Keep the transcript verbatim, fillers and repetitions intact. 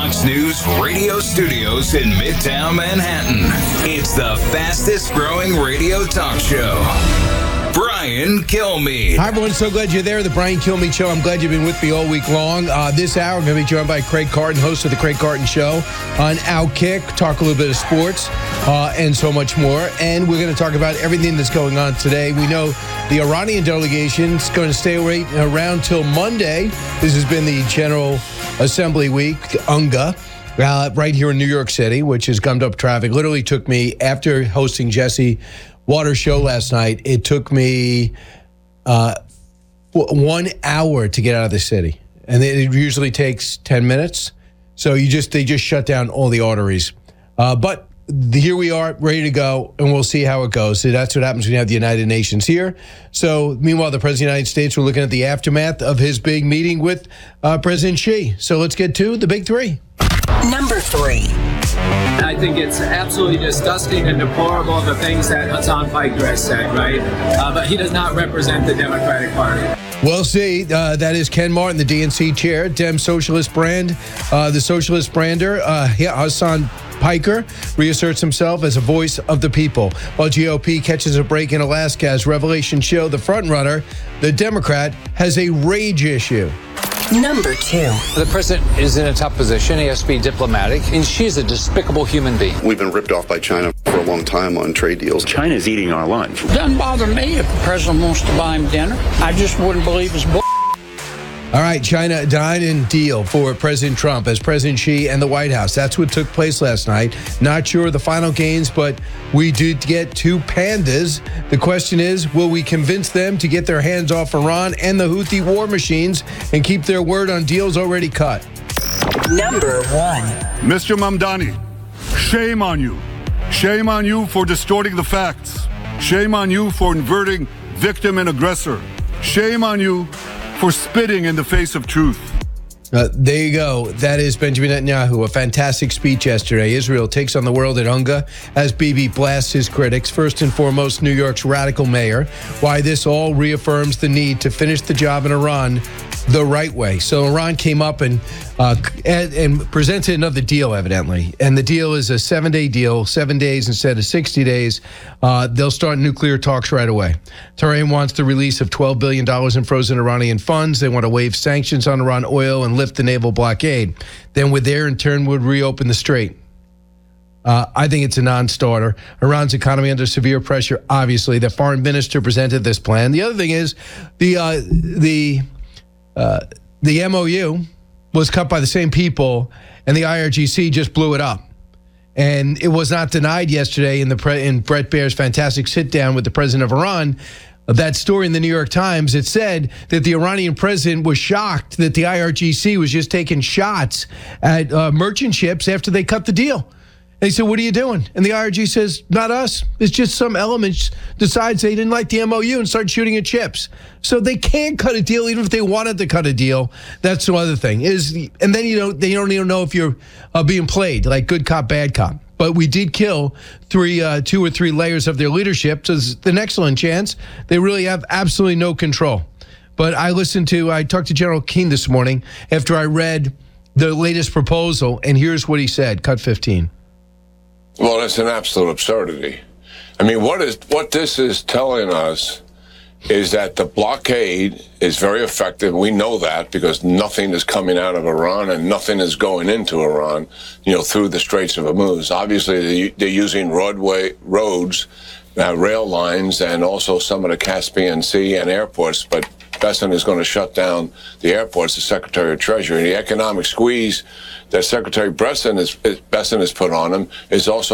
Fox News radio studios in Midtown Manhattan. It's the fastest growing radio talk show. Brian Kilmeade. Hi, everyone. So glad you're there. The Brian Kilmeade Show. I'm glad you've been with me all week long. Uh, this hour, I'm going to be joined by Craig Carton, host of The Craig Carton Show on Outkick. Talk a little bit of sports uh, and so much more. And we're going to talk about everything that's going on today. We know the Iranian delegation is going to stay right around till Monday. This has been the General Assembly week, U N G A. Uh, right here in New York City, which has gummed up traffic. Literally took me, after hosting Jesse Water's show last night, it took me uh, one hour to get out of the city. And it usually takes ten minutes. So you just they just shut down all the arteries. Uh, but here we are, ready to go, and we'll see how it goes. So that's what happens when you have the United Nations here. So meanwhile, the President of the United States, we're looking at the aftermath of his big meeting with uh, President Xi. So let's get to the big three. Number three. I think it's absolutely disgusting and deplorable, the things that Hassan Piker has said, right? Uh, but he does not represent the Democratic Party. We'll see. Uh, that is Ken Martin, the D N C chair, Dem Socialist brand, uh, the socialist brander. Uh, Hassan Piker reasserts himself as a voice of the people, while G O P catches a break in Alaska as revelations show the frontrunner, the Democrat, has a rage issue. Number two. The president is in a tough position. He has to be diplomatic, and she's a despicable human being. We've been ripped off by China for a long time on trade deals. China's eating our lunch. It doesn't bother me if the president wants to buy him dinner. I just wouldn't believe his bull. All right, China dine and deal for President Trump as President Xi and the White House. That's what took place last night. Not sure of the final gains, but we did get two pandas. The question is, will we convince them to get their hands off Iran and the Houthi war machines and keep their word on deals already cut? Number one. Mister Mamdani, shame on you. Shame on you for distorting the facts. Shame on you for inverting victim and aggressor. Shame on you for spitting in the face of truth. Uh, there you go. That is Benjamin Netanyahu. A fantastic speech yesterday. Israel takes on the world at U N G A as Bibi blasts his critics. First and foremost, New York's radical mayor. Why this all reaffirms the need to finish the job in Iran the right way. So Iran came up and, uh, and and presented another deal, evidently. And the deal is a seven-day deal, seven days instead of sixty days. Uh, they'll start nuclear talks right away. Tehran wants the release of twelve billion dollars in frozen Iranian funds. They want to waive sanctions on Iran oil and lift the naval blockade. Then with there, in turn, would reopen the strait. Uh, I think it's a non-starter. Iran's economy under severe pressure, obviously. The foreign minister presented this plan. The other thing is the uh, the... Uh, the M O U was cut by the same people, and the I R G C just blew it up. And it was not denied yesterday in the pre- in Bret Baier's fantastic sit-down with the president of Iran. That story in the New York Times, it said that the Iranian president was shocked that the I R G C was just taking shots at uh, merchant ships after they cut the deal. And he said, what are you doing? And the I R G says, not us. It's just some element decides they didn't like the M O U and start shooting at ships. So they can't cut a deal even if they wanted to cut a deal. That's the other thing. Is And then you don't, they don't even know if you're uh, being played, like good cop, bad cop. But we did kill three, uh, two or three layers of their leadership. So there's an excellent chance they really have absolutely no control. But I listened to, I talked to General Keane this morning after I read the latest proposal, and here's what he said, cut fifteen. Well, it's an absolute absurdity. I mean, what is what this is telling us is that the blockade is very effective. We know that because nothing is coming out of Iran and nothing is going into Iran, you know, through the Straits of Hormuz. Obviously, they're using roadway roads, uh, rail lines, and also some of the Caspian Sea and airports. But Bessent is going to shut down the airports, the Secretary of Treasury. The economic squeeze that Secretary Bessent has, Bessent has put on him is also